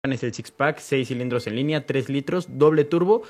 Es el Six Pack, 6 cilindros en línea, 3 litros, doble turbo,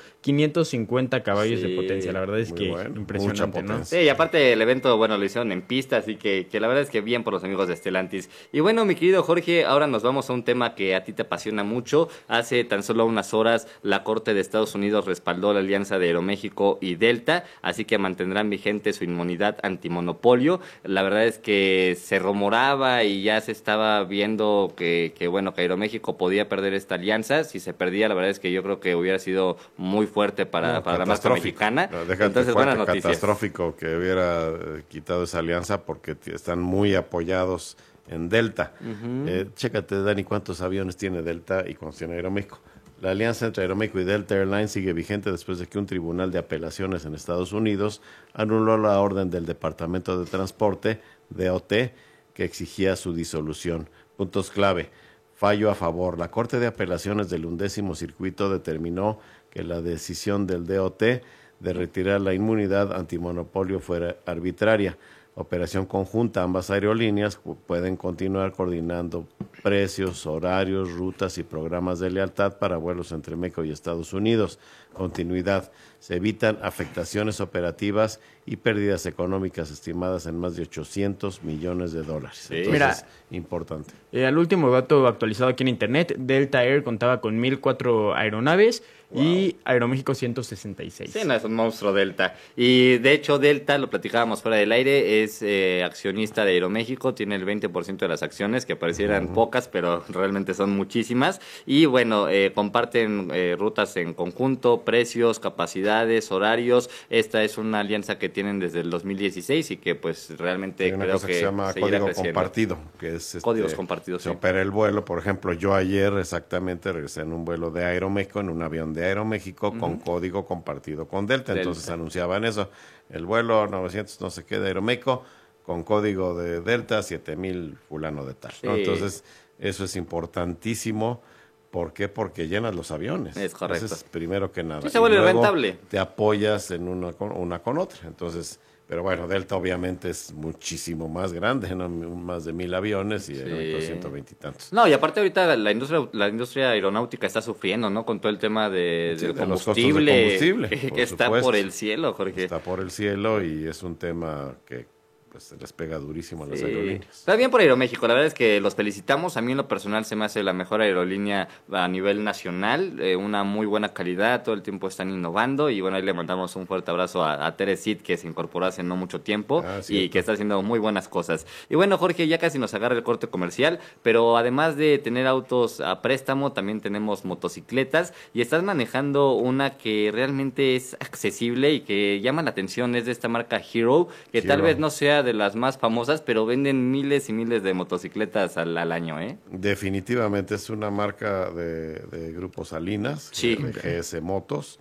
550 caballos de potencia. La verdad es que bueno, impresionante, ¿no? Sí, y aparte el evento, bueno, lo hicieron en pista, así que la verdad es que bien por los amigos de Stellantis. Y bueno, mi querido Jorge, ahora nos vamos a un tema que a ti te apasiona mucho. Hace tan solo unas horas la Corte de Estados Unidos respaldó la alianza de Aeroméxico y Delta, así que mantendrán vigente su inmunidad antimonopolio. La verdad es que se rumoraba y ya se estaba viendo que bueno, que Aeroméxico podía perder esta alianza. Si se perdía, la verdad es que yo creo que hubiera sido muy fuerte para la marca mexicana. No, déjate, entonces, buenas noticias. Catastrófico que hubiera quitado esa alianza porque están muy apoyados en Delta. Chécate, Dani, cuántos aviones tiene Delta y cuántos tiene Aeroméxico. La alianza entre Aeroméxico y Delta Airlines sigue vigente después de que un tribunal de apelaciones en Estados Unidos anuló la orden del Departamento de Transporte, DOT, que exigía su disolución. Puntos clave. Fallo a favor. La Corte de Apelaciones del 11º Circuito determinó que la decisión del DOT de retirar la inmunidad antimonopolio fuera arbitraria. Operación conjunta, ambas aerolíneas pueden continuar coordinando precios, horarios, rutas y programas de lealtad para vuelos entre México y Estados Unidos. Continuidad. Se evitan afectaciones operativas y pérdidas económicas estimadas en más de $800 millones. Entonces, mira, importante. Al último dato actualizado aquí en internet, Delta Air contaba con 1,004 aeronaves y Aeroméxico 166. Sí, no, es un monstruo Delta. Y de hecho Delta, lo platicábamos fuera del aire, es accionista de Aeroméxico, tiene el 20% de las acciones, que parecieran pocas, pero realmente son muchísimas. Y bueno, comparten rutas en conjunto, precios, capacidades, horarios. Esta es una alianza que tienen desde el 2016 y que pues realmente creo que se llama código compartido, que es códigos compartidos. Se opera el vuelo. Por ejemplo, yo ayer exactamente regresé en un vuelo de Aeroméxico, en un avión de Aeroméxico con código compartido con Delta. Entonces anunciaban eso, el vuelo 900 no sé qué de Aeroméxico con código de Delta 7000 fulano de tal, ¿no? Entonces eso es importantísimo. ¿Por qué? Porque llenas los aviones. Es correcto. Eso es primero que nada. Sí, se vuelve rentable. Te apoyas en una con otra. Entonces, pero bueno, Delta obviamente es muchísimo más grande, ¿no? Más de 1000 aviones y Aeroméxico 120 y tantos. No, y aparte ahorita la industria aeronáutica está sufriendo, ¿no? Con todo el tema del de combustible, los costos de combustible que está por el cielo, Jorge. Está por el cielo y es un tema que pues se les pega durísimo a las aerolíneas. Está bien por Aeroméxico, la verdad es que los felicitamos. A mí en lo personal se me hace la mejor aerolínea a nivel nacional, una muy buena calidad, todo el tiempo están innovando y bueno, ahí le mandamos un fuerte abrazo a Tere Cid, que se incorporó hace no mucho tiempo y que está haciendo muy buenas cosas. Y bueno, Jorge, ya casi nos agarra el corte comercial, pero además de tener autos a préstamo, también tenemos motocicletas y estás manejando una que realmente es accesible y que llama la atención, es de esta marca Hero, que tal vez no sea de las más famosas, pero venden miles y miles de motocicletas al año, ¿eh? Definitivamente es una marca de Grupo Salinas, sí, de GS Motos,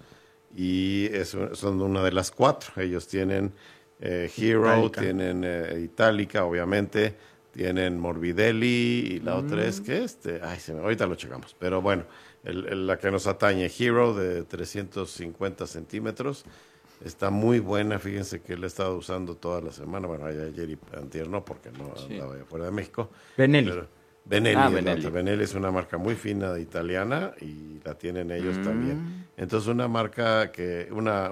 y son una de las 4. Ellos tienen Hero, Itálica. Tienen Itálica, obviamente, tienen Morbidelli, y la otra es que ahorita lo checamos, pero bueno, la que nos atañe, Hero, de 350 centímetros, está muy buena. Fíjense que la he estado usando toda la semana. Bueno, ayer y antier no, porque no andaba fuera de México. Benelli. Benelli es una marca muy fina italiana y la tienen ellos también. Entonces una marca que,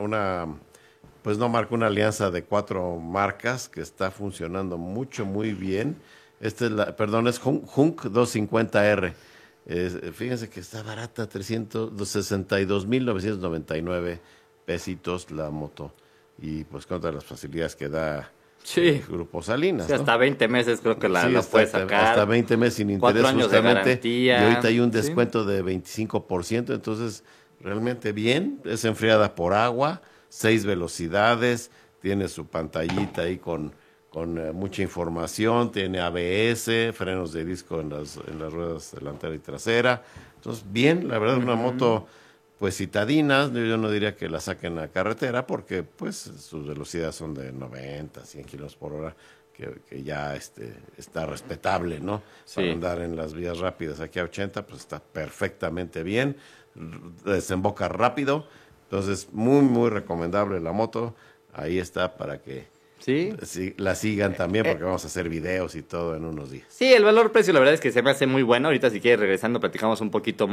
pues no marca una alianza de 4 marcas que está funcionando muy bien. Es Hunk 250R. Fíjense que está barata, 362,999 pesitos la moto, y pues con todas las facilidades que da Grupo Salinas, sí, hasta 20 meses creo que la puedes sacar. Hasta 20 meses sin interés 4 años justamente, de garantía. Y ahorita hay un descuento de 25%, entonces realmente bien. Es enfriada por agua, 6 velocidades, tiene su pantallita ahí con mucha información, tiene ABS, frenos de disco en las ruedas delantera y trasera. Entonces bien, la verdad, una moto pues citadinas. Yo no diría que la saquen a carretera porque pues sus velocidades son de 90, 100 kilómetros por hora, que ya está respetable, ¿no? Para andar en las vías rápidas. Aquí a 80 pues está perfectamente bien, desemboca rápido, entonces muy recomendable la moto. Ahí está para que la sigan también, porque vamos a hacer videos y todo en unos días. Sí, el valor-precio la verdad es que se me hace muy bueno. Ahorita si quieres regresando platicamos un poquito